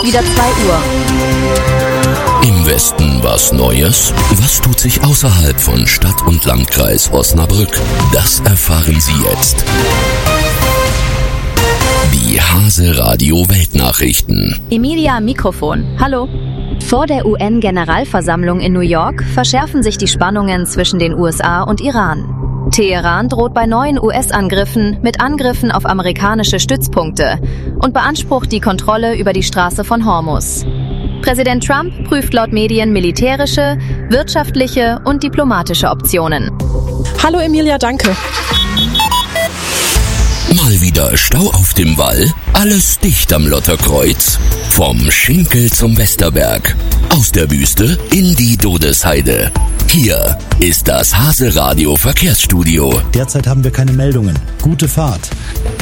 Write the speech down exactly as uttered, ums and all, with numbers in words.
Wieder zwei Uhr. Im Westen was Neues? Was tut sich außerhalb von Stadt und Landkreis Osnabrück? Das erfahren Sie jetzt. Die Hase Radio Weltnachrichten. Emilia am Mikrofon. Hallo. Vor der U N-Generalversammlung in New York verschärfen sich die Spannungen zwischen den U S A und Iran. Teheran droht bei neuen U S-Angriffen mit Angriffen auf amerikanische Stützpunkte und beansprucht die Kontrolle über die Straße von Hormuz. Präsident Trump prüft laut Medien militärische, wirtschaftliche und diplomatische Optionen. Hallo Emilia, danke. Mal wieder Stau auf dem Wall? Alles dicht am Lotterkreuz? Vom Schinkel zum Westerberg. Aus der Wüste in die Dodesheide. Hier ist das Hase Radio Verkehrsstudio. Derzeit haben wir keine Meldungen. Gute Fahrt.